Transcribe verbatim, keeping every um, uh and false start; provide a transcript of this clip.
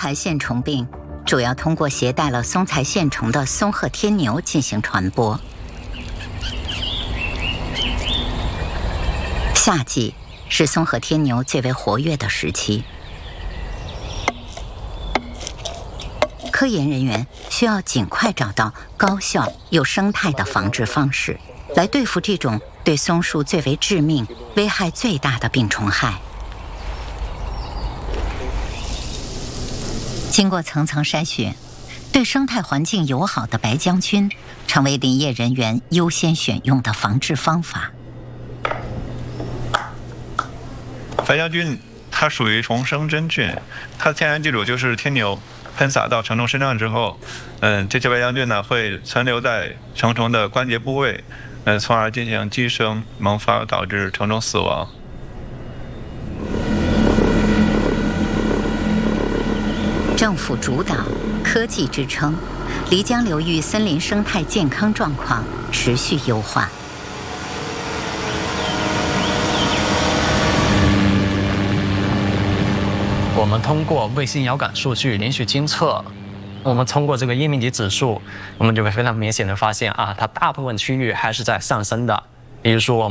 苔线虫病主要通过携带了松材线虫的松鹤天牛进行传播。夏季是松鹤天牛最为活跃的时期，科研人员需要尽快找到高效又生态的防治方式，来对付这种对松树最为致命、危害最大的病虫害。经过层层筛选，对生态环境友好的白将军成为林业人员优先选用的防治方法。 白将军它属于虫生真菌，它的天然寄主就是天牛。喷洒到成虫身上之后，嗯，这些白将军呢会存留在成虫的关节部位，嗯，从而进行寄生萌发，导致成虫死亡。 政府主导，科技支撑，漓江流域森林生态健康状况持续优化。 我们通过卫星遥感数据连续监测，我们通过这个叶面积指数，我们就会非常明显的发现啊，它大部分区域还是在上升的。比如说。